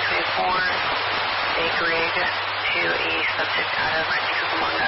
report a grid to a subject out of, I think, Cucamonga.